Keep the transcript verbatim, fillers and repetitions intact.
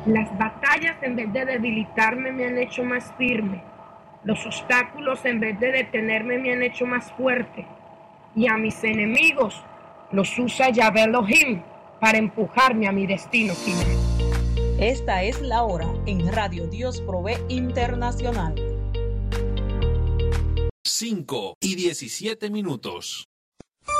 Las batallas, en vez de debilitarme, me han hecho más firme. Los obstáculos, en vez de detenerme, me han hecho más fuerte. Y a mis enemigos los usa Yahvé Elohim para empujarme a mi destino final. Esta es la hora en Radio Dios Provee Internacional. cinco y diecisiete minutos.